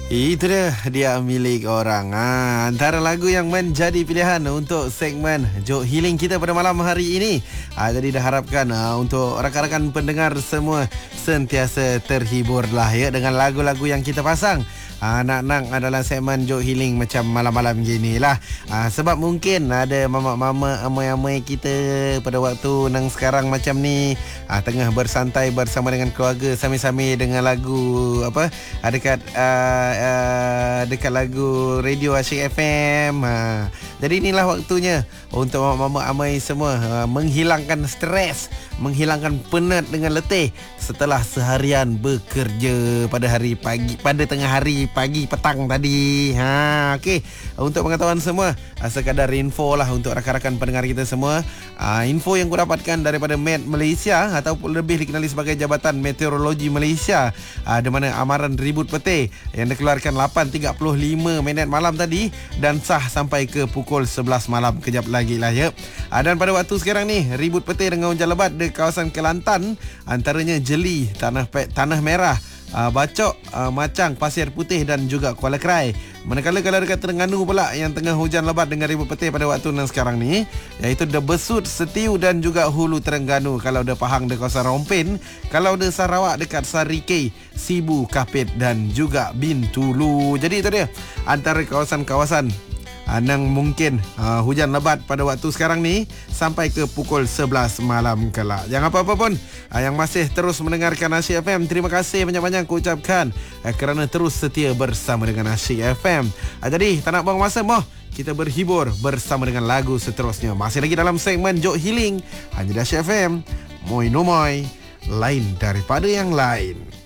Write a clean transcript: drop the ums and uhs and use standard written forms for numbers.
Itu dia milik orang. Antara lagu yang menjadi pilihan untuk segmen Jok Healing kita pada malam hari ini. Jadi dah harapkan untuk rakan-rakan pendengar semua sentiasa terhibur lah ya dengan lagu-lagu yang kita pasang. Nak adalah segmen Jok Healing macam malam-malam gini lah. Sebab mungkin ada mama-mama amai-amai kita pada waktu nang sekarang macam ni tengah bersantai bersama dengan keluarga sambil-sambil dengan lagu apa dekat lagu radio Asyik FM. Jadi inilah waktunya untuk mama-mama amai semua menghilangkan stres, menghilangkan penat dengan letih setelah seharian bekerja pada hari pagi, pada tengah hari, pagi, petang tadi. Okey. Untuk pengetahuan semua, sekadar info lah untuk rakan-rakan pendengar kita semua. Info yang ku dapatkan daripada Met Malaysia ataupun lebih dikenali sebagai Jabatan Meteorologi Malaysia, di mana amaran ribut petir yang dikeluarkan 8.35 minit malam tadi dan sah sampai ke pukul 11 malam kejap lagi lah ya. Dan pada waktu sekarang ni ribut petir dengan hujan lebat di kawasan Kelantan, antaranya Jeli, Tanah Merah, Bacok, Macang, Pasir Putih dan juga Kuala Krai. Manakala kalau dekat Terengganu pula yang tengah hujan lebat dengan ribut petir pada waktu yang sekarang ni, iaitu The Besut, Setiu dan juga Hulu Terengganu. Kalau ada Pahang di kawasan Rompin, kalau ada Sarawak dekat Sarikei, Sibu, Kapit dan juga Bintulu. Jadi itu dia antara kawasan-kawasan nang mungkin hujan lebat pada waktu sekarang ni sampai ke pukul 11 malam kelak. Jangan apa-apa pun yang masih terus mendengarkan Asyik FM, terima kasih banyak-banyak ku ucapkan kerana terus setia bersama dengan Asyik FM. Jadi tak nak buang masa, kita berhibur bersama dengan lagu seterusnya. Masih lagi dalam segmen Jok Healing hanya di Asyik FM. Moi no moi, lain daripada yang lain.